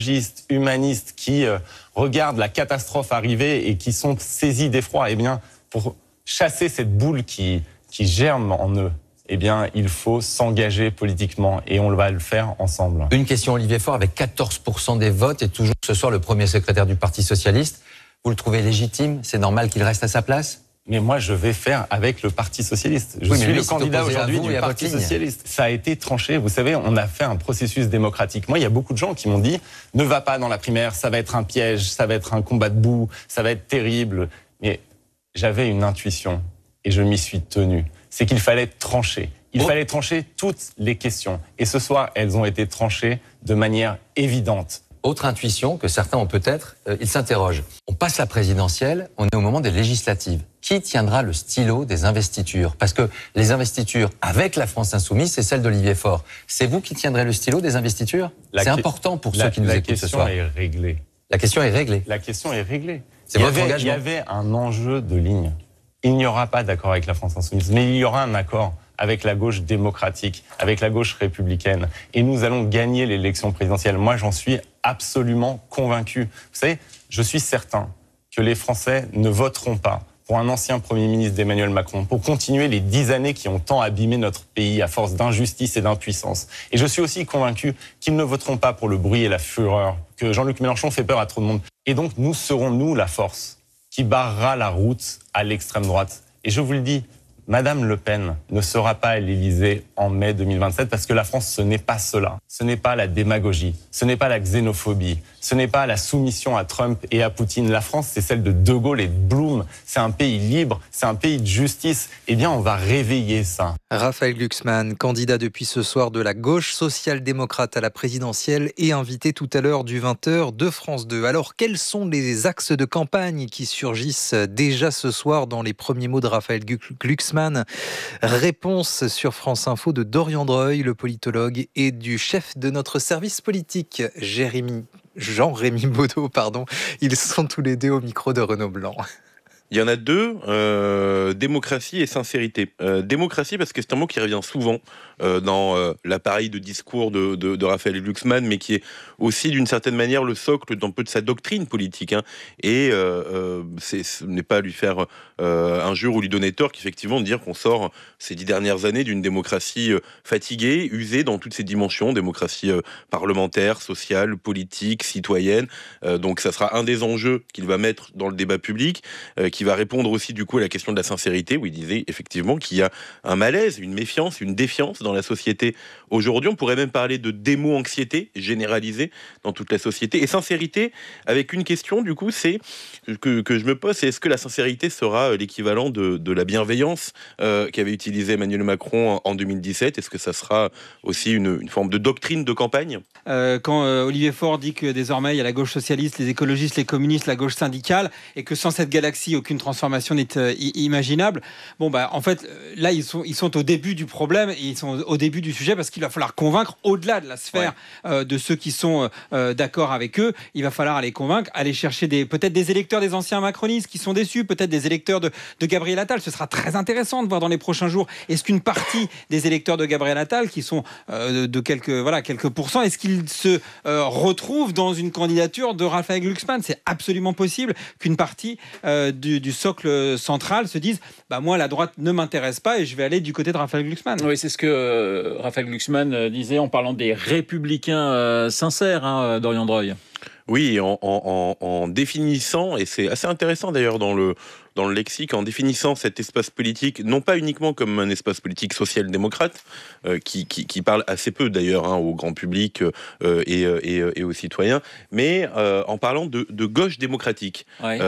humanistes qui regardent la catastrophe arriver et qui sont saisis d'effroi, eh bien, pour chasser cette boule qui germe en eux, eh bien, il faut s'engager politiquement et on va le faire ensemble. Une question, Olivier Faure, avec 14% des votes et toujours ce soir le premier secrétaire du Parti socialiste. Vous le trouvez légitime? C'est normal qu'il reste à sa place? Mais moi, je vais faire avec le Parti socialiste. Je suis le candidat aujourd'hui du Parti socialiste. Ça a été tranché. Vous savez, on a fait un processus démocratique. Moi, il y a beaucoup de gens qui m'ont dit « Ne va pas dans la primaire, ça va être un piège, ça va être un combat de boue, ça va être terrible. » Mais j'avais une intuition et je m'y suis tenu. C'est qu'il fallait trancher. Il fallait trancher toutes les questions. Et ce soir, elles ont été tranchées de manière évidente. Autre intuition que certains ont peut-être, ils s'interrogent. On passe la présidentielle, on est au moment des législatives. Qui tiendra le stylo des investitures? Parce que les investitures avec la France Insoumise, c'est celle d'Olivier Faure. C'est vous qui tiendrez le stylo des investitures? C'est important pour ceux qui nous écoutent ce soir. La question est réglée. La question est réglée. La question est réglée. C'est votre engagement. Il y avait un enjeu de ligne. Il n'y aura pas d'accord avec la France Insoumise, mais il y aura un accord avec la gauche démocratique, avec la gauche républicaine. Et nous allons gagner l'élection présidentielle. Moi, j'en suis absolument convaincu. Vous savez, je suis certain que les Français ne voteront pas pour un ancien Premier ministre d'Emmanuel Macron, pour continuer les 10 années qui ont tant abîmé notre pays à force d'injustice et d'impuissance. Et je suis aussi convaincu qu'ils ne voteront pas pour le bruit et la fureur, que Jean-Luc Mélenchon fait peur à trop de monde. Et donc, nous serons, nous, la force qui barrera la route à l'extrême droite. Et je vous le dis, Madame Le Pen ne sera pas à l'Élysée en mai 2027 parce que la France, ce n'est pas cela. Ce n'est pas la démagogie, ce n'est pas la xénophobie, ce n'est pas la soumission à Trump et à Poutine. La France, c'est celle de De Gaulle et de Blum. C'est un pays libre, c'est un pays de justice. Eh bien, on va réveiller ça. Raphaël Glucksmann, candidat depuis ce soir de la gauche social-démocrate à la présidentielle et invité tout à l'heure du 20h de France 2. Alors, quels sont les axes de campagne qui surgissent déjà ce soir dans les premiers mots de Raphaël Glucksmann? Réponse sur France Info de Dorian Dreuil, le politologue, et du chef de notre service politique, Jean-Rémy Baudot, pardon. Ils sont tous les deux au micro de Renaud Blanc. Il y en a deux, démocratie et sincérité. Démocratie parce que c'est un mot qui revient souvent dans l'appareil de discours de Raphaël Glucksmann, mais qui est aussi d'une certaine manière le socle d'un peu de sa doctrine politique. Hein. Et ce n'est pas lui faire injure ou lui donner tort qu'effectivement de dire qu'on sort ces 10 dernières années d'une démocratie fatiguée, usée dans toutes ses dimensions, démocratie parlementaire, sociale, politique, citoyenne. Donc ça sera un des enjeux qu'il va mettre dans le débat public, qui va répondre aussi du coup à la question de la sincérité, où il disait effectivement qu'il y a un malaise, une méfiance, une défiance dans la société aujourd'hui. On pourrait même parler de démo-anxiété généralisée dans toute la société. Et sincérité, avec une question du coup, c'est que je me pose, c'est est-ce que la sincérité sera l'équivalent de la bienveillance qu'avait utilisé Emmanuel Macron en 2017? Est-ce que ça sera aussi une forme de doctrine de campagne? Quand Olivier Faure dit que désormais il y a la gauche socialiste, les écologistes, les communistes, la gauche syndicale, et que sans cette galaxie, aucune transformation n'est imaginable. Bon, bah, en fait, là, ils sont au début du problème et ils sont au début du sujet parce qu'il va falloir convaincre au-delà de la sphère de ceux qui sont d'accord avec eux. Il va falloir aller convaincre, aller chercher peut-être des électeurs des anciens macronistes qui sont déçus, peut-être des électeurs de Gabriel Attal. Ce sera très intéressant de voir dans les prochains jours. Est-ce qu'une partie des électeurs de Gabriel Attal, qui sont de quelques pourcents, est-ce qu'ils se retrouvent dans une candidature de Raphaël Glucksmann? C'est absolument possible qu'une partie du socle central se disent moi la droite ne m'intéresse pas et je vais aller du côté de Raphaël Glucksmann. Oui, c'est ce que Raphaël Glucksmann disait en parlant des républicains sincères, Dorian Dreuil. Oui, en définissant, et c'est assez intéressant d'ailleurs dans le lexique, en définissant cet espace politique, non pas uniquement comme un espace politique social-démocrate, qui parle assez peu d'ailleurs au grand public et aux citoyens, mais en parlant de gauche démocratique,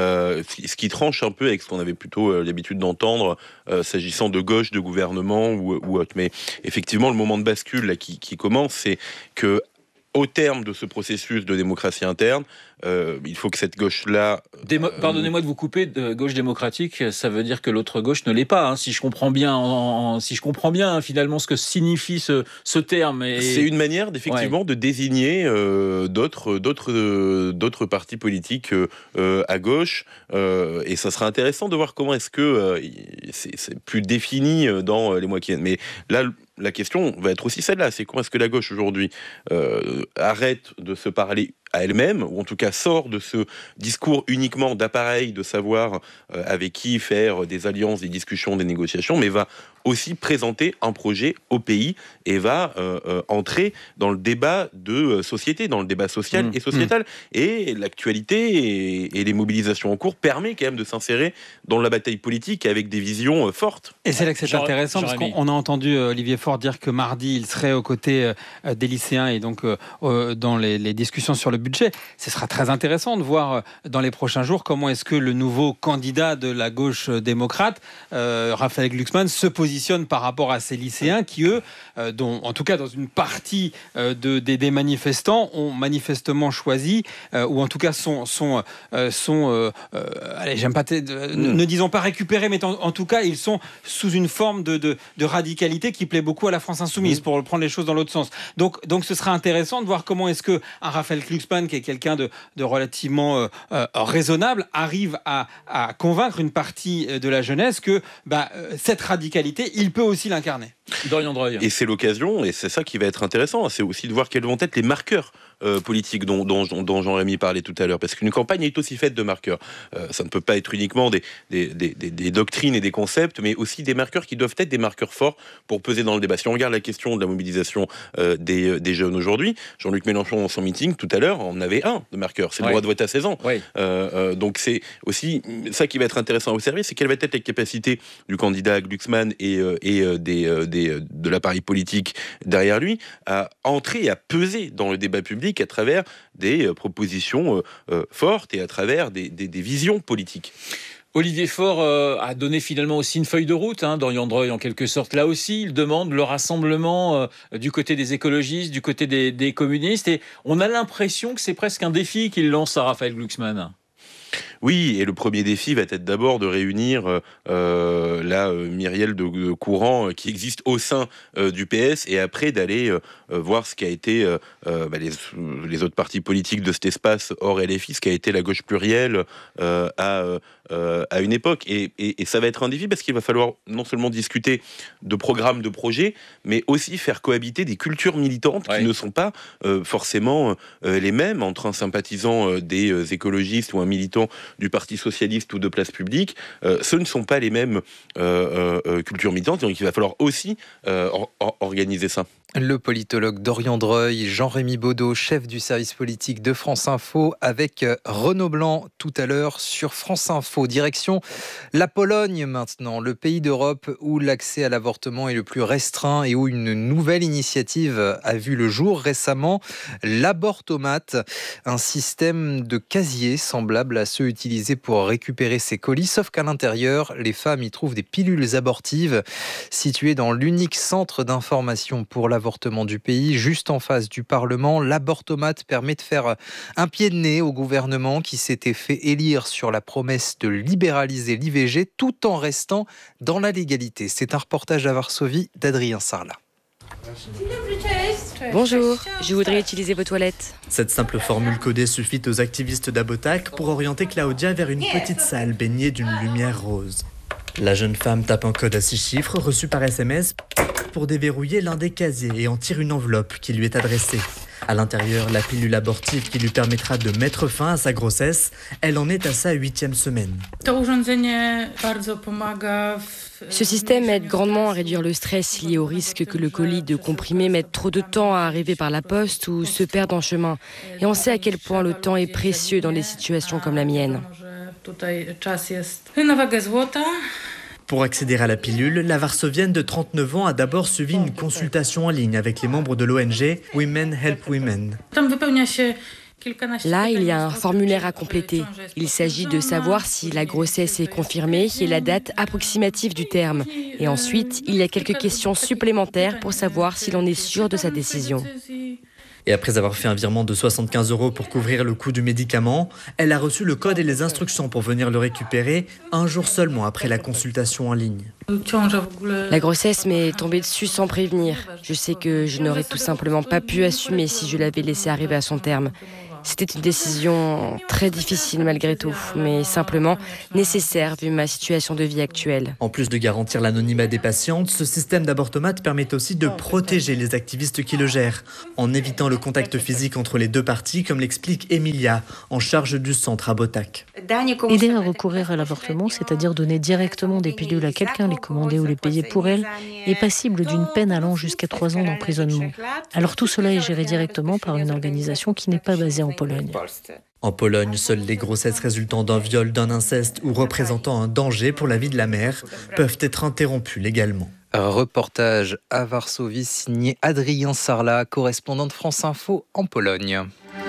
ce qui tranche un peu avec ce qu'on avait plutôt l'habitude d'entendre s'agissant de gauche, de gouvernement ou autre. Mais effectivement, le moment de bascule là, qui commence, c'est que au terme de ce processus de démocratie interne, il faut que cette gauche-là... Pardonnez-moi de vous couper, de gauche démocratique, ça veut dire que l'autre gauche ne l'est pas, si je comprends bien, finalement ce que signifie ce terme. C'est une manière, effectivement, de désigner d'autres partis politiques à gauche, et ça sera intéressant de voir comment est-ce que c'est plus défini dans les mois qui viennent. Mais là, la question va être aussi celle-là, c'est comment est-ce que la gauche aujourd'hui arrête de se parler à elle-même, ou en tout cas sort de ce discours uniquement d'appareil, de savoir avec qui faire des alliances, des discussions, des négociations, mais va aussi présenter un projet au pays et va entrer dans le débat de société, dans le débat social et sociétal. Et l'actualité et les mobilisations en cours permet quand même de s'insérer dans la bataille politique avec des visions fortes. Et c'est là que c'est intéressant, parce qu'on a entendu Olivier Faure dire que mardi, il serait aux côtés des lycéens et donc dans les discussions sur le budget. Ce sera très intéressant de voir dans les prochains jours comment est-ce que le nouveau candidat de la gauche démocrate, Raphaël Glucksmann, se positionne par rapport à ces lycéens qui, eux, dont, en tout cas dans une partie des manifestants, ont manifestement choisi, ou en tout cas allez, j'aime pas, ne disons pas récupérés, mais en tout cas, ils sont sous une forme de radicalité qui plaît beaucoup à la France Insoumise, pour prendre les choses dans l'autre sens. Donc ce sera intéressant de voir comment est-ce que un Raphaël Glucksmann, qui est quelqu'un de relativement raisonnable, arrive à convaincre une partie de la jeunesse que cette radicalité, il peut aussi l'incarner. Dorian Dreuil. Et c'est l'occasion, et c'est ça qui va être intéressant, c'est aussi de voir quels vont être les marqueurs politiques dont Jean-Rémy parlait tout à l'heure, parce qu'une campagne est aussi faite de marqueurs. Ça ne peut pas être uniquement des doctrines et des concepts, mais aussi des marqueurs qui doivent être des marqueurs forts pour peser dans le débat. Si on regarde la question de la mobilisation des jeunes aujourd'hui, Jean-Luc Mélenchon dans son meeting tout à l'heure en avait un de marqueur, c'est le droit de vote à 16 ans. Donc c'est aussi ça qui va être intéressant à observer, c'est quelles vont être les capacités du candidat Glucksmann et de l'appareil politique derrière lui à entrer et à peser dans le débat public à travers des propositions fortes et à travers des visions politiques. Olivier Faure a donné finalement aussi une feuille de route, Dorian Dreuil en quelque sorte. Là aussi, il demande le rassemblement du côté des écologistes, du côté des communistes, et on a l'impression que c'est presque un défi qu'il lance à Raphaël Glucksmann. Oui, et le premier défi va être d'abord de réunir la myrielle de courants qui existent au sein du PS, et après d'aller voir ce qu'a été les autres partis politiques de cet espace hors LFI, ce qu'a été la gauche plurielle à une époque. Et ça va être un défi parce qu'il va falloir non seulement discuter de programmes, de projets, mais aussi faire cohabiter des cultures militantes qui ne sont pas forcément les mêmes entre un sympathisant des écologistes ou un militant du Parti socialiste ou de Place publique. Ce ne sont pas les mêmes cultures militantes, donc il va falloir aussi organiser ça. Le politologue Dorian Dreuil, Jean-Rémy Baudot, chef du service politique de France Info, avec Renaud Blanc tout à l'heure sur France Info. Direction la Pologne maintenant, le pays d'Europe où l'accès à l'avortement est le plus restreint et où une nouvelle initiative a vu le jour récemment, l'abortomate, un système de casier semblable à ceux utilisés pour récupérer ses colis, sauf qu'à l'intérieur, les femmes y trouvent des pilules abortives situées dans l'unique centre d'information pour l'avortement du pays, juste en face du Parlement. L'abortomate permet de faire un pied de nez au gouvernement qui s'était fait élire sur la promesse de libéraliser l'IVG tout en restant dans la légalité. C'est un reportage à Varsovie d'Adrien Sarlat. Bonjour, je voudrais utiliser vos toilettes. Cette simple formule codée suffit aux activistes d'Abotac pour orienter Claudia vers une petite salle baignée d'une lumière rose. La jeune femme tape un code à 6 chiffres reçu par SMS pour déverrouiller l'un des casiers et en tire une enveloppe qui lui est adressée. À l'intérieur, la pilule abortive qui lui permettra de mettre fin à sa grossesse. Elle en est à sa 8e semaine. Ce système aide grandement à réduire le stress lié au risque que le colis de comprimés mette trop de temps à arriver par la poste ou se perde en chemin. Et on sait à quel point le temps est précieux dans des situations comme la mienne. Pour accéder à la pilule, la Varsovienne de 39 ans a d'abord suivi une consultation en ligne avec les membres de l'ONG Women Help Women. Là, il y a un formulaire à compléter. Il s'agit de savoir si la grossesse est confirmée et la date approximative du terme. Et ensuite, il y a quelques questions supplémentaires pour savoir si l'on est sûr de sa décision. Et après avoir fait un virement de 75 € pour couvrir le coût du médicament, elle a reçu le code et les instructions pour venir le récupérer un jour seulement après la consultation en ligne. La grossesse m'est tombée dessus sans prévenir. Je sais que je n'aurais tout simplement pas pu assumer si je l'avais laissé arriver à son terme. C'était une décision très difficile malgré tout, mais simplement nécessaire vu ma situation de vie actuelle. En plus de garantir l'anonymat des patientes, ce système d'abortomate permet aussi de protéger les activistes qui le gèrent, en évitant le contact physique entre les deux parties, comme l'explique Emilia, en charge du centre à Botac. Aider à recourir à l'avortement, c'est-à-dire donner directement des pilules à quelqu'un, les commander ou les payer pour elle, est passible d'une peine allant jusqu'à 3 ans d'emprisonnement. Alors tout cela est géré directement par une organisation qui n'est pas basée en Pologne. En Pologne, seules les grossesses résultant d'un viol, d'un inceste ou représentant un danger pour la vie de la mère peuvent être interrompues légalement. Reportage à Varsovie signé Adrien Sarlat, correspondant de France Info en Pologne.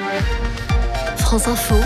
France Info,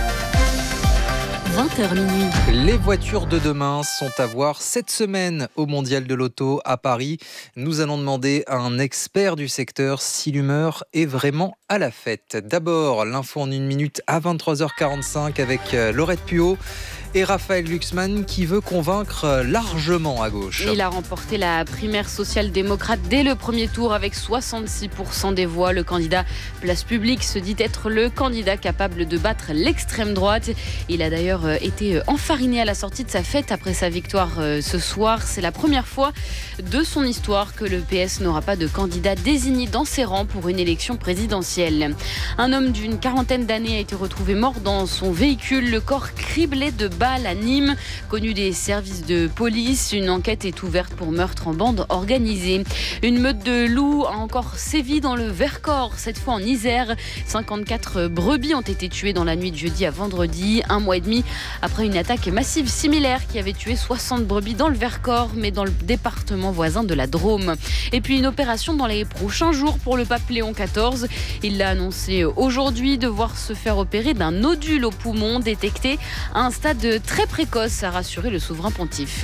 20h minuit. Les voitures de demain sont à voir cette semaine au Mondial de l'Auto à Paris. Nous allons demander à un expert du secteur si l'humeur est vraiment à la fête. D'abord, l'info en 1 minute à 23h45 avec Laurette Puot et Raphaël Glucksmann qui veut convaincre largement à gauche. Il a remporté la primaire social-démocrate dès le premier tour avec 66% des voix. Le candidat Place Publique se dit être le candidat capable de battre l'extrême droite. Il a d'ailleurs été enfariné à la sortie de sa fête après sa victoire ce soir. C'est la première fois de son histoire que le PS n'aura pas de candidat désigné dans ses rangs pour une élection présidentielle. Un homme d'une quarantaine d'années a été retrouvé mort dans son véhicule, le corps criblé de balles à Nîmes. Connu des services de police, une enquête est ouverte pour meurtre en bande organisée. Une meute de loups a encore sévi dans le Vercors, cette fois en Isère. 54 brebis ont été tuées dans la nuit de jeudi à vendredi, 1 mois et demi après une attaque massive similaire qui avait tué 60 brebis dans le Vercors, mais dans le département voisin de la Drôme. Et puis une opération dans les prochains jours pour le pape Léon XIV. Il l'a annoncé aujourd'hui, devoir se faire opérer d'un nodule au poumon détecté à un stade très précoce, a rassuré le souverain pontife.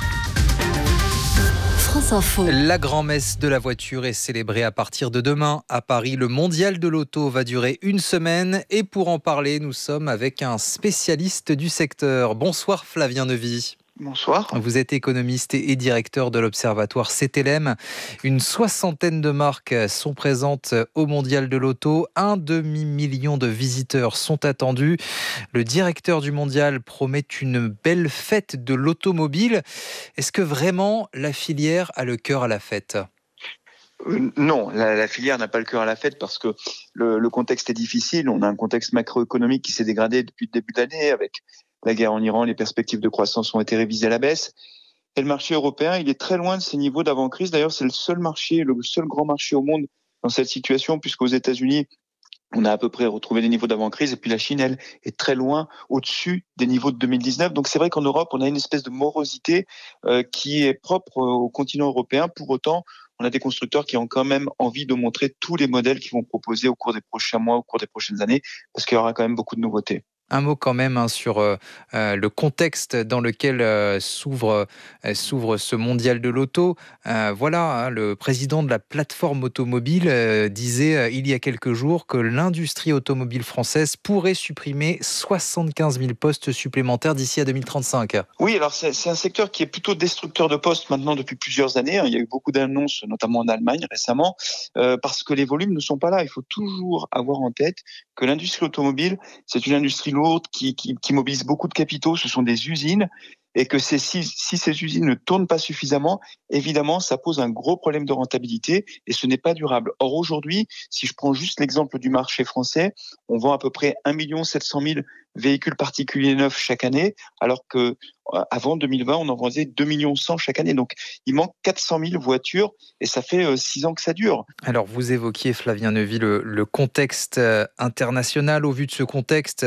France Info. La grand-messe de la voiture est célébrée à partir de demain à Paris. Le Mondial de l'Auto va durer 1 semaine et pour en parler, nous sommes avec un spécialiste du secteur. Bonsoir Flavien Neuvy. Bonsoir. Vous êtes économiste et directeur de l'observatoire CTLM. Une 60aine de marques sont présentes au Mondial de l'Auto. 1 demi-million de visiteurs sont attendus. Le directeur du Mondial promet une belle fête de l'automobile. Est-ce que vraiment la filière a le cœur à la fête ? Non, la filière n'a pas le cœur à la fête parce que le contexte est difficile. On a un contexte macroéconomique qui s'est dégradé depuis le début de l'année avec la guerre en Iran. Les perspectives de croissance ont été révisées à la baisse. Et le marché européen, il est très loin de ses niveaux d'avant-crise. D'ailleurs, c'est le seul grand marché au monde dans cette situation, puisqu'aux États-Unis, on a à peu près retrouvé des niveaux d'avant-crise. Et puis la Chine, elle, est très loin au-dessus des niveaux de 2019. Donc c'est vrai qu'en Europe, on a une espèce de morosité qui est propre au continent européen. Pour autant, on a des constructeurs qui ont quand même envie de montrer tous les modèles qu'ils vont proposer au cours des prochains mois, au cours des prochaines années, parce qu'il y aura quand même beaucoup de nouveautés. Un mot quand même sur le contexte dans lequel s'ouvre ce mondial de l'auto. Voilà, le président de la plateforme automobile disait il y a quelques jours que l'industrie automobile française pourrait supprimer 75 000 postes supplémentaires d'ici à 2035. Oui, alors c'est un secteur qui est plutôt destructeur de postes maintenant depuis plusieurs années. Il y a eu beaucoup d'annonces, notamment en Allemagne récemment, parce que les volumes ne sont pas là. Il faut toujours avoir en tête que l'industrie automobile, c'est une industrie lourde qui mobilise beaucoup de capitaux, ce sont des usines, et que si ces usines ne tournent pas suffisamment, évidemment, ça pose un gros problème de rentabilité et ce n'est pas durable. Or, aujourd'hui, si je prends juste l'exemple du marché français, on vend à peu près 1 700 000 véhicules particuliers neufs chaque année, alors que avant 2020, on en vendait 2 100 000 chaque année. Donc, il manque 400 000 voitures et ça fait 6 ans que ça dure. Alors, vous évoquiez, Flavien Neuvy, le contexte international. Au vu de ce contexte,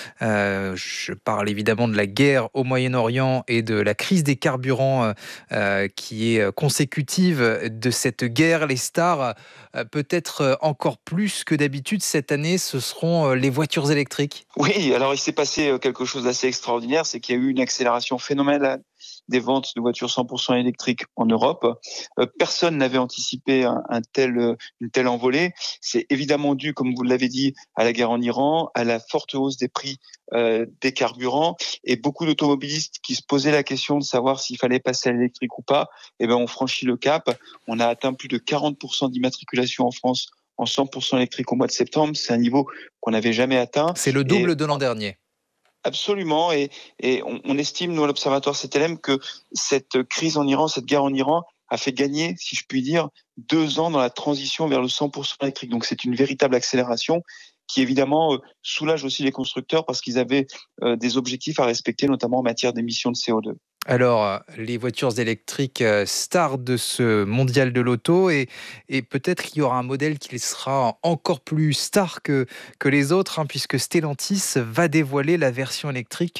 je parle évidemment de la guerre au Moyen-Orient et de la crise des carburants qui est consécutive de cette guerre. Les stars, peut-être encore plus que d'habitude cette année, ce seront les voitures électriques. Oui, alors il s'est passé quelque chose d'assez extraordinaire, c'est qu'il y a eu une accélération phénoménale des ventes de voitures 100% électriques en Europe. Personne n'avait anticipé une telle envolée. C'est évidemment dû, comme vous l'avez dit, à la guerre en Iran, à la forte hausse des prix des carburants, et beaucoup d'automobilistes qui se posaient la question de savoir s'il fallait passer à l'électrique ou pas. Eh ben, on franchit le cap. On a atteint plus de 40% d'immatriculation en France en 100% électrique au mois de septembre. C'est un niveau qu'on n'avait jamais atteint. C'est le double de l'an dernier. Absolument, et on estime, nous, à l'Observatoire CTLM, que cette crise en Iran, cette guerre en Iran, a fait gagner, si je puis dire, 2 ans dans la transition vers le 100% électrique. Donc c'est une véritable accélération qui, évidemment, soulage aussi les constructeurs parce qu'ils avaient des objectifs à respecter, notamment en matière d'émissions de CO2. Alors, les voitures électriques stars de ce mondial de l'auto et peut-être qu'il y aura un modèle qui sera encore plus star que les autres, puisque Stellantis va dévoiler la version électrique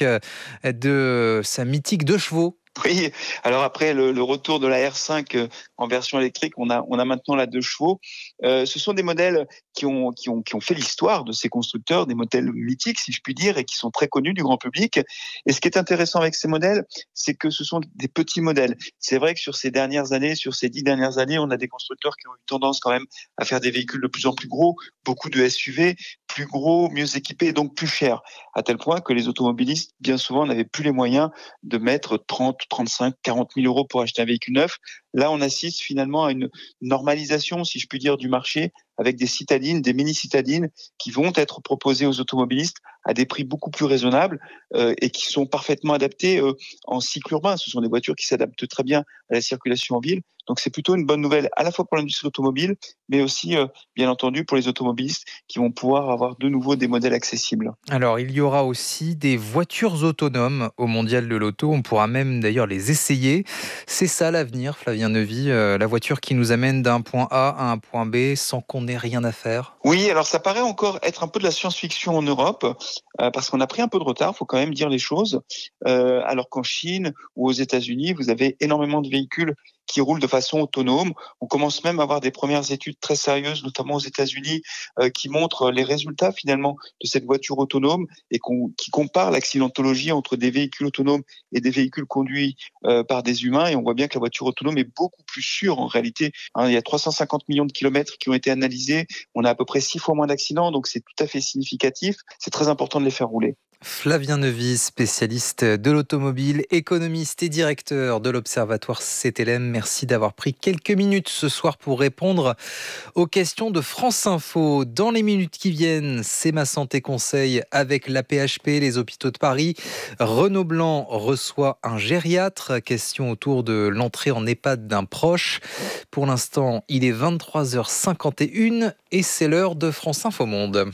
de sa mythique 2 chevaux. Oui, alors après le retour de la R5 en version électrique, on a maintenant la 2 chevaux. Ce sont des modèles qui ont fait l'histoire de ces constructeurs, des modèles mythiques, si je puis dire, et qui sont très connus du grand public. Et ce qui est intéressant avec ces modèles, c'est que ce sont des petits modèles. C'est vrai que sur ces 10 dernières années, on a des constructeurs qui ont eu tendance quand même à faire des véhicules de plus en plus gros, beaucoup de SUV, plus gros, mieux équipés et donc plus chers. À tel point que les automobilistes, bien souvent, n'avaient plus les moyens de mettre 30, 35, 40 000 euros pour acheter un véhicule neuf. Là, on assiste finalement à une normalisation, si je puis dire, du marché avec des citadines, des mini-citadines qui vont être proposées aux automobilistes à des prix beaucoup plus raisonnables et qui sont parfaitement adaptées en cycle urbain. Ce sont des voitures qui s'adaptent très bien à la circulation en ville. Donc c'est plutôt une bonne nouvelle à la fois pour l'industrie automobile, mais aussi, bien entendu, pour les automobilistes qui vont pouvoir avoir de nouveau des modèles accessibles. Alors, il y aura aussi des voitures autonomes au Mondial de l'Auto. On pourra même d'ailleurs les essayer. C'est ça l'avenir, Flavien Neuvy, la voiture qui nous amène d'un point A à un point B sans qu'on n'ait rien à faire. Oui, alors ça paraît encore être un peu de la science-fiction en Europe, parce qu'on a pris un peu de retard, il faut quand même dire les choses, alors qu'en Chine ou aux États-Unis, vous avez énormément de véhicules qui roulent de façon autonome. On commence même à avoir des premières études très sérieuses, notamment aux États-Unis, qui montrent les résultats finalement de cette voiture autonome et qui comparent l'accidentologie entre des véhicules autonomes et des véhicules conduits par des humains. Et on voit bien que la voiture autonome est beaucoup plus sûre en réalité. Il y a 350 millions de kilomètres qui ont été analysés. On a à peu près 6 fois moins d'accidents, donc c'est tout à fait significatif. C'est très important de les faire rouler. Flavien Neuvy, spécialiste de l'automobile, économiste et directeur de l'Observatoire CTLM. Merci d'avoir pris quelques minutes ce soir pour répondre aux questions de France Info. Dans les minutes qui viennent, c'est Ma Santé Conseil avec la PHP, les hôpitaux de Paris. Renaud Blanc reçoit un gériatre. Question autour de l'entrée en EHPAD d'un proche. Pour l'instant, il est 23h51 et c'est l'heure de France Info Monde.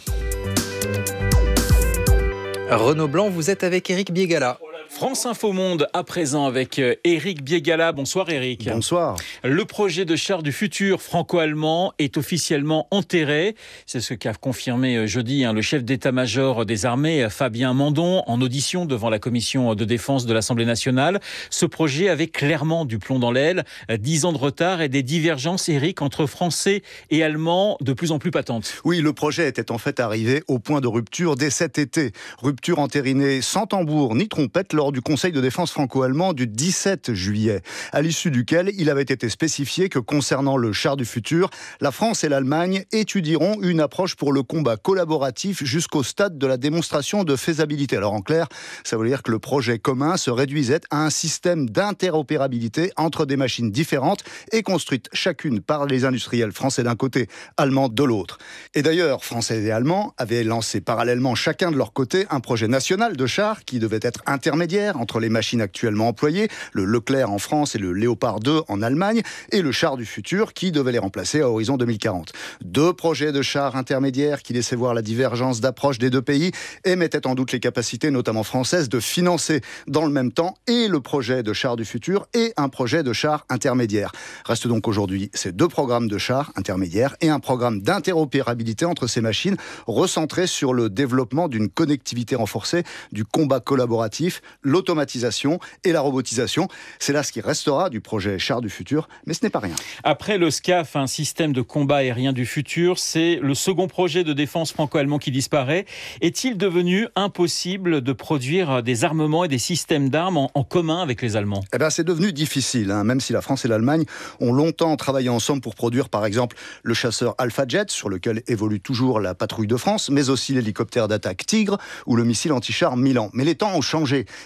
Renaud Blanc, vous êtes avec Éric Biégala. France Info Monde à présent avec Éric Biégala. Bonsoir Éric. Bonsoir. Le projet de char du futur franco-allemand est officiellement enterré. C'est ce qu'a confirmé jeudi le chef d'état-major des armées, Fabien Mandon, en audition devant la commission de défense de l'Assemblée nationale. Ce projet avait clairement du plomb dans l'aile. 10 ans de retard et des divergences, Éric, entre Français et Allemands de plus en plus patentes. Oui, le projet était en fait arrivé au point de rupture dès cet été. Rupture entérinée sans tambour ni trompette lors du Conseil de défense franco-allemand du 17 juillet, à l'issue duquel il avait été spécifié que concernant le char du futur, la France et l'Allemagne étudieront une approche pour le combat collaboratif jusqu'au stade de la démonstration de faisabilité. Alors en clair, ça veut dire que le projet commun se réduisait à un système d'interopérabilité entre des machines différentes et construites chacune par les industriels français d'un côté, allemands de l'autre. Et d'ailleurs, Français et Allemands avaient lancé parallèlement chacun de leur côté un projet national de char qui devait être intermédiaire entre les machines actuellement employées, le Leclerc en France et le Léopard 2 en Allemagne, et le char du futur qui devait les remplacer à horizon 2040. 2 projets de chars intermédiaires qui laissaient voir la divergence d'approche des 2 pays et mettaient en doute les capacités, notamment françaises, de financer dans le même temps et le projet de char du futur et un projet de char intermédiaire. Reste donc aujourd'hui ces 2 programmes de chars intermédiaires et un programme d'interopérabilité entre ces machines recentré sur le développement d'une connectivité renforcée, du combat collaboratif, l'automatisation et la robotisation. C'est là ce qui restera du projet char du futur, mais ce n'est pas rien. Après le SCAF, un système de combat aérien du futur, c'est le second projet de défense franco-allemand qui disparaît. Est-il devenu impossible de produire des armements et des systèmes d'armes en commun avec les Allemands ? C'est devenu difficile, même si la France et l'Allemagne ont longtemps travaillé ensemble pour produire par exemple le chasseur Alpha Jet, sur lequel évolue toujours la patrouille de France, mais aussi l'hélicoptère d'attaque Tigre ou le missile anti-char Milan. Mais les temps ont changé.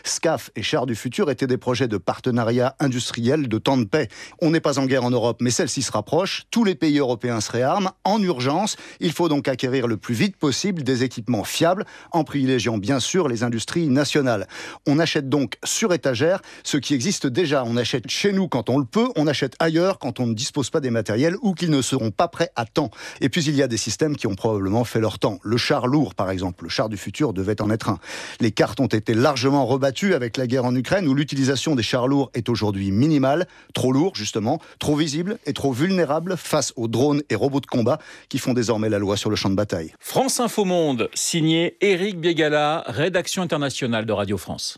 SCAF et Chars du Futur étaient des projets de partenariat industriel de temps de paix. On n'est pas en guerre en Europe, mais celle-ci se rapproche. Tous les pays européens se réarment en urgence. Il faut donc acquérir le plus vite possible des équipements fiables, en privilégiant bien sûr les industries nationales. On achète donc sur étagère ce qui existe déjà. On achète chez nous quand on le peut, on achète ailleurs quand on ne dispose pas des matériels ou qu'ils ne seront pas prêts à temps. Et puis il y a des systèmes qui ont probablement fait leur temps. Le char lourd par exemple, le char du futur devait en être un. Les cartes ont été largement rebattues avec la guerre en Ukraine où l'utilisation des chars lourds est aujourd'hui minimale, trop lourd justement, trop visible et trop vulnérable face aux drones et robots de combat qui font désormais la loi sur le champ de bataille. France Info Monde, signé Éric Biégala, rédaction internationale de Radio France.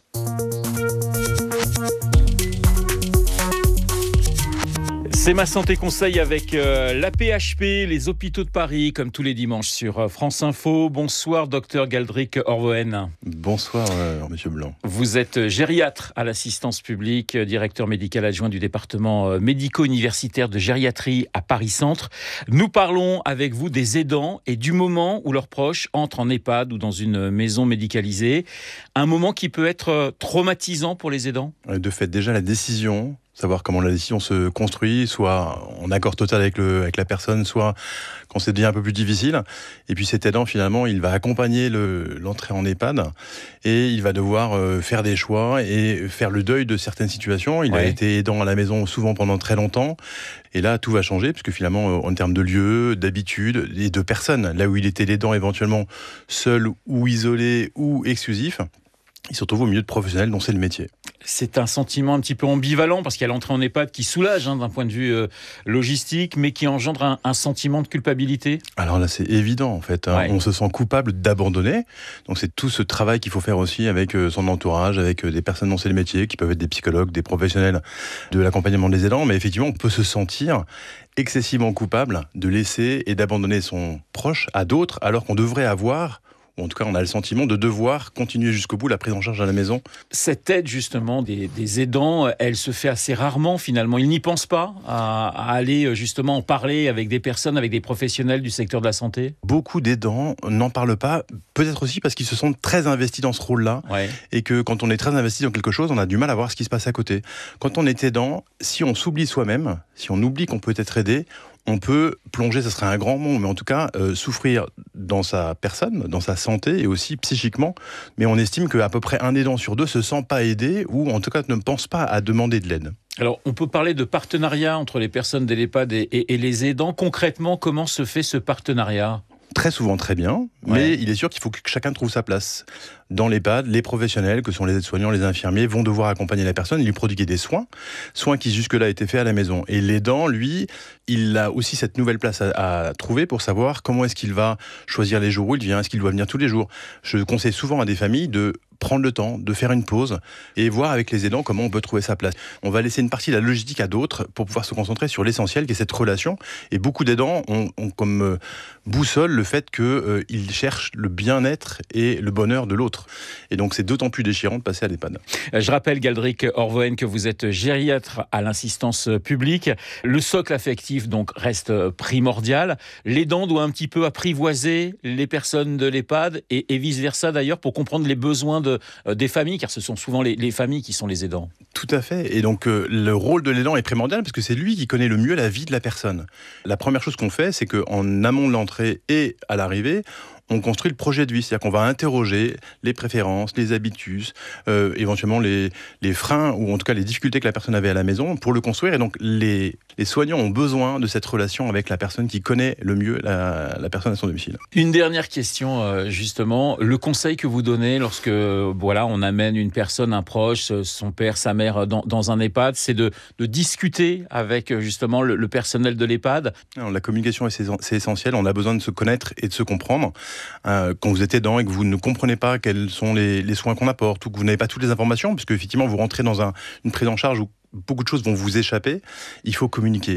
C'est ma santé conseil avec la PHP, les hôpitaux de Paris, comme tous les dimanches sur France Info. Bonsoir, docteur Galdric Orvoen. Bonsoir, monsieur Blanc. Vous êtes gériatre à l'assistance publique, directeur médical adjoint du département médico-universitaire de gériatrie à Paris-Centre. Nous parlons avec vous des aidants et du moment où leurs proches entrent en EHPAD ou dans une maison médicalisée. Un moment qui peut être traumatisant pour les aidants. De fait, déjà la décision, savoir comment la décision se construit, soit en accord total avec la personne, soit quand ça devient un peu plus difficile. Et puis cet aidant, finalement, il va accompagner l'entrée en EHPAD et il va devoir faire des choix et faire le deuil de certaines situations. Il a été aidant à la maison souvent pendant très longtemps. Et là, tout va changer, puisque finalement, en termes de lieu, d'habitude et de personnes, là où il était l'aidant éventuellement seul ou isolé ou exclusif, il se retrouve au milieu de professionnels dont c'est le métier. C'est un sentiment un petit peu ambivalent parce qu'il y a l'entrée en EHPAD qui soulage d'un point de vue logistique, mais qui engendre un sentiment de culpabilité. Alors là, c'est évident en fait. On se sent coupable d'abandonner. Donc c'est tout ce travail qu'il faut faire aussi avec son entourage, avec des personnes dont c'est le métier, qui peuvent être des psychologues, des professionnels de l'accompagnement des aidants. Mais effectivement, on peut se sentir excessivement coupable de laisser et d'abandonner son proche à d'autres, alors qu'on devrait avoir, ou en tout cas on a le sentiment de devoir continuer jusqu'au bout la prise en charge à la maison. Cette aide justement des aidants, elle se fait assez rarement finalement. Ils n'y pensent pas à aller justement en parler avec des personnes, avec des professionnels du secteur de la santé. Beaucoup d'aidants n'en parlent pas, peut-être aussi parce qu'ils se sentent très investis dans ce rôle-là, et que quand on est très investi dans quelque chose, on a du mal à voir ce qui se passe à côté. Quand on est aidant, si on s'oublie soi-même, si on oublie qu'on peut être aidé, on peut plonger, ce serait un grand mot, mais en tout cas souffrir dans sa personne, dans sa santé et aussi psychiquement. Mais on estime qu'à peu près un aidant sur deux se sent pas aidé ou en tout cas ne pense pas à demander de l'aide. Alors, on peut parler de partenariat entre les personnes de l'EHPAD et les aidants. Concrètement, comment se fait ce partenariat ? Très souvent très bien, mais il est sûr qu'il faut que chacun trouve sa place. Dans l'EHPAD, les professionnels, que sont les aides-soignants, les infirmiers, vont devoir accompagner la personne et lui prodiguer des soins qui jusque-là étaient faits à la maison. Et l'aidant, lui, il a aussi cette nouvelle place à trouver pour savoir comment est-ce qu'il va choisir les jours où il vient, est-ce qu'il doit venir tous les jours. Je conseille souvent à des familles de prendre le temps, de faire une pause et voir avec les aidants comment on peut trouver sa place. On va laisser une partie de la logistique à d'autres pour pouvoir se concentrer sur l'essentiel qui est cette relation. Et beaucoup d'aidants ont comme boussole le fait qu'ils cherchent le bien-être et le bonheur de l'autre. Et donc c'est d'autant plus déchirant de passer à l'EHPAD. Je rappelle, Galdric Orvoen, que vous êtes gériatre à l'assistance publique. Le socle affectif donc reste primordial. L'aidant doit un petit peu apprivoiser les personnes de l'EHPAD et vice-versa d'ailleurs pour comprendre les besoins des familles, car ce sont souvent les familles qui sont les aidants. Tout à fait. Et donc le rôle de l'aidant est primordial parce que c'est lui qui connaît le mieux la vie de la personne. La première chose qu'on fait, c'est qu'en amont de l'entrée et à l'arrivée, on construit le projet de vie, c'est-à-dire qu'on va interroger les préférences, les habitudes, éventuellement les freins ou en tout cas les difficultés que la personne avait à la maison pour le construire. Et donc les soignants ont besoin de cette relation avec la personne qui connaît le mieux la personne à son domicile. Une dernière question justement, le conseil que vous donnez lorsque on amène une personne, un proche, son père, sa mère dans un EHPAD, c'est de discuter avec justement le personnel de l'EHPAD. Alors, la communication c'est essentiel, on a besoin de se connaître et de se comprendre. Quand vous êtes aidant et que vous ne comprenez pas quels sont les soins qu'on apporte ou que vous n'avez pas toutes les informations, parce qu'effectivement vous rentrez dans une prise en charge où beaucoup de choses vont vous échapper, il faut communiquer.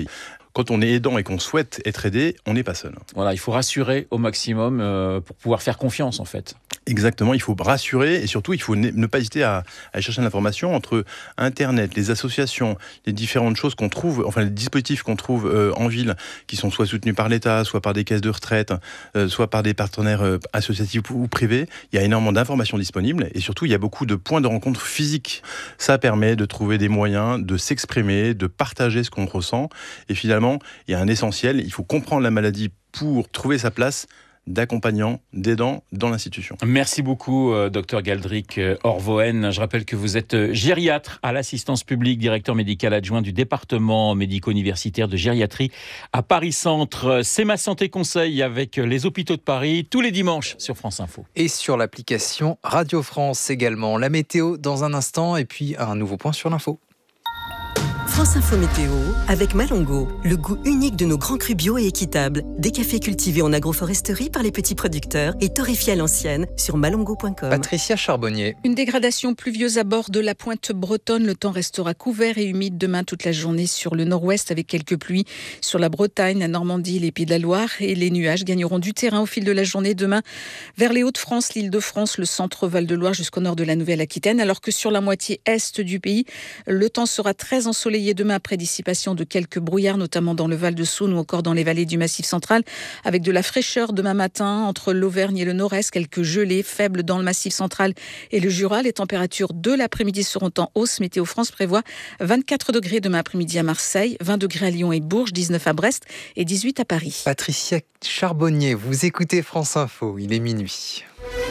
quand on est aidant et qu'on souhaite être aidé, on n'est pas seul. Voilà, il faut rassurer au maximum pour pouvoir faire confiance en fait. Exactement, il faut rassurer et surtout il faut ne pas hésiter à aller chercher l'information entre Internet, les associations, les différentes choses qu'on trouve, enfin les dispositifs qu'on trouve en ville, qui sont soit soutenus par l'État, soit par des caisses de retraite, soit par des partenaires associatifs ou privés. Il y a énormément d'informations disponibles et surtout il y a beaucoup de points de rencontre physiques. Ça permet de trouver des moyens de s'exprimer, de partager ce qu'on ressent et finalement il y a un essentiel, il faut comprendre la maladie pour trouver sa place d'accompagnant, d'aidant dans l'institution. Merci beaucoup, Dr Galdric Orvoen. Je rappelle que vous êtes gériatre à l'assistance publique, directeur médical adjoint du département médico-universitaire de gériatrie à Paris-Centre. C'est Ma Santé Conseil avec les hôpitaux de Paris, tous les dimanches sur France Info. Et sur l'application Radio France également. La météo dans un instant et puis un nouveau point sur l'info. France Info Météo avec Malongo, le goût unique de nos grands crus bio et équitables. Des cafés cultivés en agroforesterie par les petits producteurs et torréfiés à l'ancienne sur malongo.com. Patricia Charbonnier. Une dégradation pluvieuse à bord de la pointe bretonne. Le temps restera couvert et humide demain toute la journée sur le nord-ouest avec quelques pluies sur la Bretagne, la Normandie, les Pays de la Loire. Et les nuages gagneront du terrain au fil de la journée demain vers les Hauts-de-France, l'Île-de-France, le centre Val-de-Loire jusqu'au nord de la Nouvelle-Aquitaine. Alors que sur la moitié est du pays, le temps sera très ensoleillé demain après dissipation de quelques brouillards, notamment dans le Val-de-Saône ou encore dans les vallées du Massif central, avec de la fraîcheur demain matin entre l'Auvergne et le Nord-Est, quelques gelées faibles dans le Massif central et le Jura. Les températures de l'après-midi seront en hausse. Météo France prévoit 24 degrés demain après-midi à Marseille, 20 degrés à Lyon et Bourges, 19 à Brest et 18 à Paris. Patricia Charbonnier, vous écoutez France Info, il est minuit.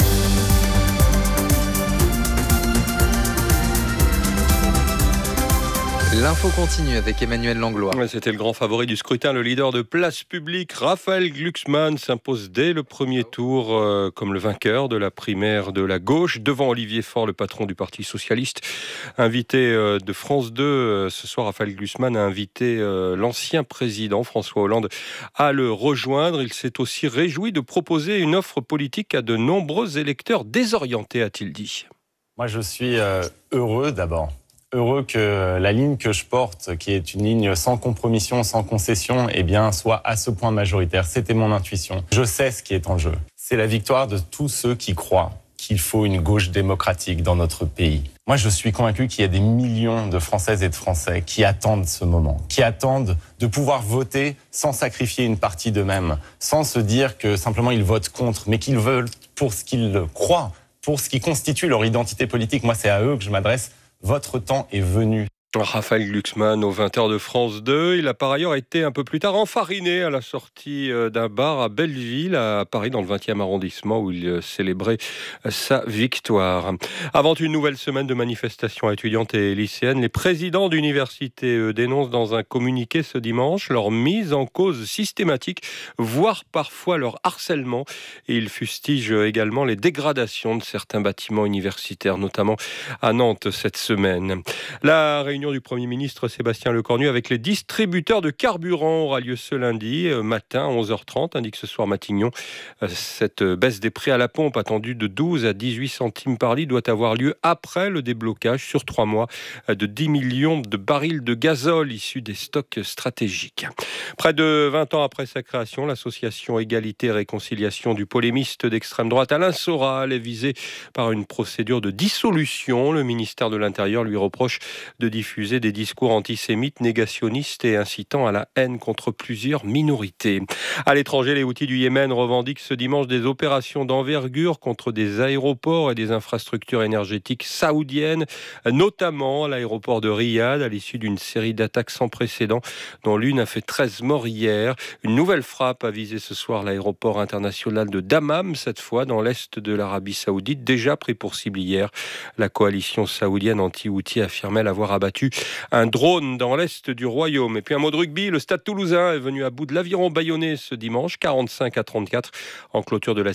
L'info continue avec Emmanuel Langlois. C'était le grand favori du scrutin, le leader de Place Publique. Raphaël Glucksmann s'impose dès le premier tour comme le vainqueur de la primaire de la gauche, devant Olivier Faure, le patron du Parti Socialiste. Invité de France 2, ce soir, Raphaël Glucksmann a invité l'ancien président François Hollande à le rejoindre. Il s'est aussi réjoui de proposer une offre politique à de nombreux électeurs désorientés, a-t-il dit. Moi, je suis heureux d'abord. Heureux que la ligne que je porte, qui est une ligne sans compromission, sans concession, eh bien, soit à ce point majoritaire. C'était mon intuition. Je sais ce qui est en jeu. C'est la victoire de tous ceux qui croient qu'il faut une gauche démocratique dans notre pays. Moi, je suis convaincu qu'il y a des millions de Françaises et de Français qui attendent ce moment, qui attendent de pouvoir voter sans sacrifier une partie d'eux-mêmes, sans se dire que simplement ils votent contre, mais qu'ils veulent pour ce qu'ils croient, pour ce qui constitue leur identité politique. Moi, c'est à eux que je m'adresse. Votre temps est venu. Raphaël Glucksmann aux 20h de France 2. Il a par ailleurs été un peu plus tard enfariné à la sortie d'un bar à Belleville, à Paris, dans le 20e arrondissement, où il célébrait sa victoire. Avant une nouvelle semaine de manifestations étudiantes et lycéennes, les présidents d'universités dénoncent dans un communiqué ce dimanche leur mise en cause systématique, voire parfois leur harcèlement. Et ils fustigent également les dégradations de certains bâtiments universitaires, notamment à Nantes cette semaine. La réunion du Premier ministre Sébastien Lecornu avec les distributeurs de carburant aura lieu ce lundi matin à 11h30, indique ce soir Matignon. Cette baisse des prix à la pompe attendue de 12 à 18 centimes par litre doit avoir lieu après le déblocage sur 3 mois de 10 millions de barils de gazole issus des stocks stratégiques. Près de 20 ans après sa création, l'association Égalité et Réconciliation du polémiste d'extrême droite Alain Soral est visé par une procédure de dissolution. Le ministère de l'Intérieur lui reproche de diffuser des discours antisémites, négationnistes et incitant à la haine contre plusieurs minorités. À l'étranger, les Houthis du Yémen revendiquent ce dimanche des opérations d'envergure contre des aéroports et des infrastructures énergétiques saoudiennes, notamment l'aéroport de Riyad, à l'issue d'une série d'attaques sans précédent, dont l'une a fait 13 morts hier. Une nouvelle frappe a visé ce soir l'aéroport international de Dammam, cette fois dans l'est de l'Arabie Saoudite, déjà pris pour cible hier. La coalition saoudienne anti-Houthi affirmait l'avoir abattu un drone dans l'est du royaume. Et puis un mot de rugby, le Stade Toulousain est venu à bout de l'Aviron bayonnais ce dimanche, 45-34, en clôture de la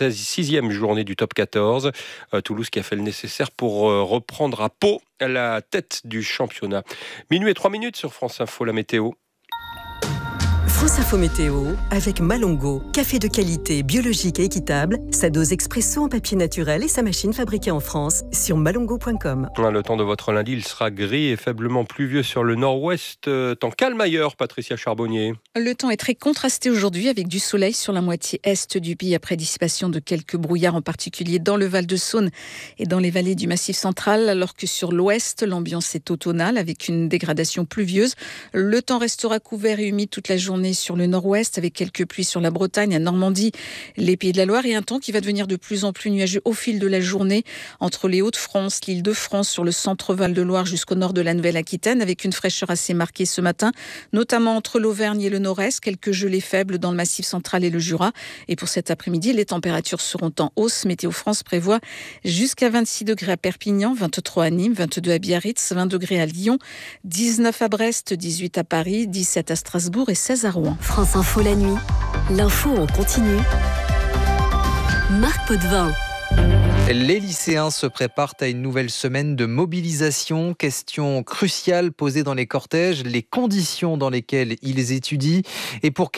6e journée du top 14. Toulouse qui a fait le nécessaire pour reprendre à Pau la tête du championnat. Minuit et 3 minutes sur France Info, la météo. France Info Météo avec Malongo. Café de qualité, biologique et équitable. Sa dose expresso en papier naturel et sa machine fabriquée en France sur malongo.com. Le temps de votre lundi, il sera gris et faiblement pluvieux sur le nord-ouest. Temps calme ailleurs, Patricia Charbonnier. Le temps est très contrasté aujourd'hui avec du soleil sur la moitié est du pays après dissipation de quelques brouillards, en particulier dans le Val-de-Saône et dans les vallées du Massif central, alors que sur l'ouest, l'ambiance est automnale avec une dégradation pluvieuse. Le temps restera couvert et humide toute la journée sur le nord-ouest avec quelques pluies sur la Bretagne, à Normandie, les Pays de la Loire et un temps qui va devenir de plus en plus nuageux au fil de la journée entre les Hauts-de-France, l'Île-de-France, sur le centre Val-de-Loire jusqu'au nord de la Nouvelle-Aquitaine avec une fraîcheur assez marquée ce matin, notamment entre l'Auvergne et le Nord-Est, quelques gelées faibles dans le Massif central et le Jura. Et pour cet après-midi, les températures seront en hausse. Météo France prévoit jusqu'à 26 degrés à Perpignan, 23 à Nîmes, 22 à Biarritz, 20 degrés à Lyon, 19 à Brest, 18 à Paris, 17 à Strasbourg et 16 à Rouen. France Info la nuit. L'info en continu. Marc Potvin. Les lycéens se préparent à une nouvelle semaine de mobilisation. Question cruciale posée dans les cortèges, les conditions dans lesquelles ils étudient et pour